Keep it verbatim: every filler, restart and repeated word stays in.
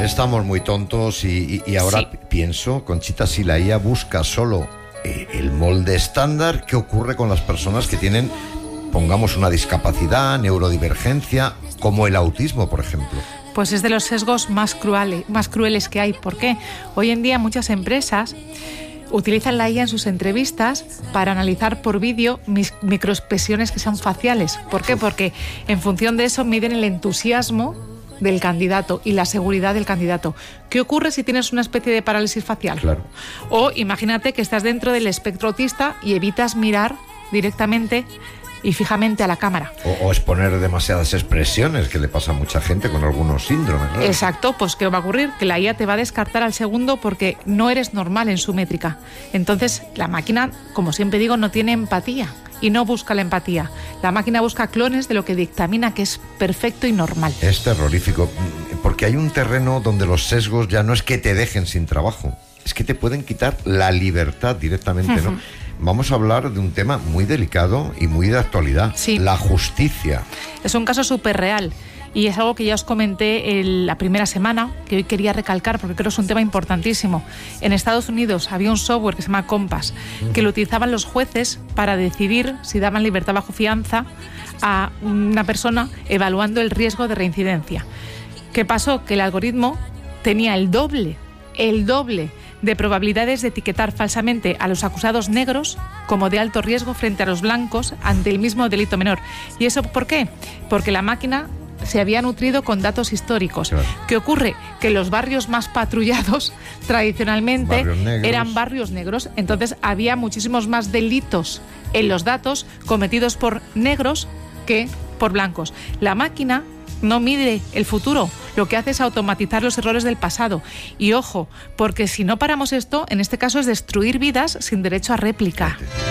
estamos muy tontos y, y, y ahora Sí. pienso, Conchita, si la I A busca solo eh, el molde estándar, ¿qué ocurre con las personas que tienen, pongamos, una discapacidad, neurodivergencia, como el autismo, por ejemplo? Pues es de los sesgos más crueles, más crueles que hay. ¿Por qué? Hoy en día muchas empresas utilizan la I A en sus entrevistas para analizar por vídeo mis microexpresiones que sean faciales. ¿Por qué? Porque en función de eso miden el entusiasmo del candidato y la seguridad del candidato. ¿Qué ocurre si tienes una especie de parálisis facial? Claro. O imagínate que estás dentro del espectro autista y evitas mirar directamente y fijamente a la cámara. O, o exponer demasiadas expresiones, que le pasa a mucha gente con algunos síndromes, ¿no? Exacto, pues ¿qué va a ocurrir? Que la I A te va a descartar al segundo porque no eres normal en su métrica. Entonces, la máquina, como siempre digo, no tiene empatía y no busca la empatía. La máquina busca clones de lo que dictamina que es perfecto y normal. Es terrorífico, porque hay un terreno donde los sesgos ya no es que te dejen sin trabajo, es que te pueden quitar la libertad directamente, ¿no? Vamos a hablar de un tema muy delicado y muy de actualidad, Sí. la justicia. Es un caso súper real y es algo que ya os comenté en la primera semana, que hoy quería recalcar porque creo que es un tema importantísimo. En Estados Unidos había un software que se llama Compass, que lo utilizaban los jueces para decidir si daban libertad bajo fianza a una persona evaluando el riesgo de reincidencia. ¿Qué pasó? Que el algoritmo tenía el doble, el doble de probabilidades de etiquetar falsamente a los acusados negros como de alto riesgo frente a los blancos ante el mismo delito menor. ¿Y eso por qué? Porque la máquina se había nutrido con datos históricos. Claro. ¿Qué ocurre? Que los barrios más patrullados tradicionalmente Barrios negros. eran barrios negros, entonces había muchísimos más delitos en los datos cometidos por negros que por blancos. La máquina no mide el futuro, lo que hace es automatizar los errores del pasado. Y ojo, porque si no paramos esto, en este caso es destruir vidas sin derecho a réplica.